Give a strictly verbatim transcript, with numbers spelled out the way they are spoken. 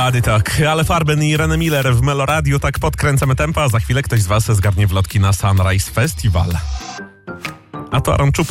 Body Talk. Ale Farben i René Miller w Meloradiu. Tak podkręcamy tempo, a za chwilę ktoś z was zgarnie wlotki na Sunrise Festival. A to Aaron Czub.